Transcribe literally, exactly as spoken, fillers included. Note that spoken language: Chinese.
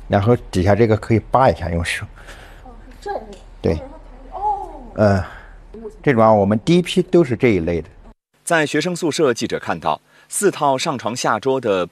然后底下这个可以扒一下，用手。 哦，是这样。 对。 哦。 嗯，这种啊，我们第一批都是这一类的。 在学生宿舍，记者看到四套上床下桌的